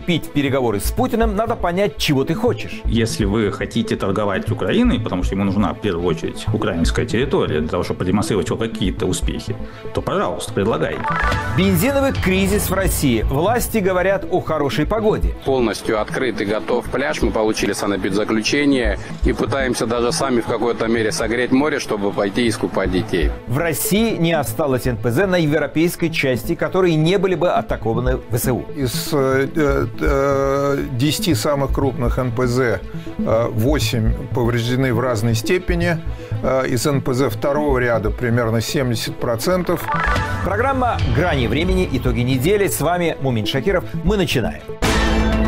вступить в переговоры с Путиным, надо понять, чего ты хочешь. Если вы хотите торговать Украиной, потому что ему нужна в первую очередь украинская территория для того, чтобы продемонстрировать хоть какие-то успехи, то, пожалуйста, предлагайте. Бензиновый кризис в России. Власти говорят о хорошей погоде. Полностью открыт и готов пляж. Мы получили санэпидзаключение и пытаемся даже сами в какой-то мере согреть море, чтобы пойти искупать детей. В России не осталось НПЗ на европейской части, которые не были бы атакованы ВСУ. Из 10 самых крупных НПЗ 8 повреждены в разной степени. Из НПЗ второго ряда примерно 70%. Программа «Грани времени. Итоги недели». С вами Мумин Шакиров. Мы начинаем.